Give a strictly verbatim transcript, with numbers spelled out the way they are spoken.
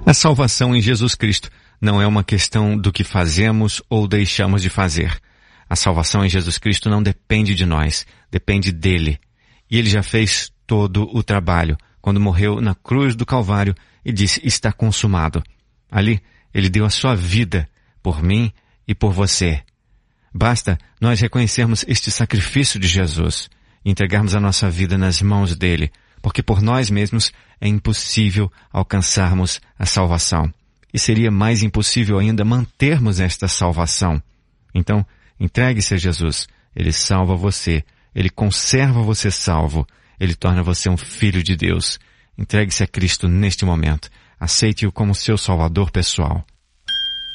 A salvação em Jesus Cristo não é uma questão do que fazemos ou deixamos de fazer. A salvação em Jesus Cristo não depende de nós, depende dele. E ele já fez todo o trabalho quando morreu na cruz do Calvário e disse, está consumado. Ali, ele deu a sua vida por mim e por você. Basta nós reconhecermos este sacrifício de Jesus e entregarmos a nossa vida nas mãos dele, porque por nós mesmos é impossível alcançarmos a salvação. E seria mais impossível ainda mantermos esta salvação. Então, entregue-se a Jesus. Ele salva você. Ele conserva você salvo. Ele torna você um filho de Deus. Entregue-se a Cristo neste momento. Aceite-o como seu Salvador pessoal.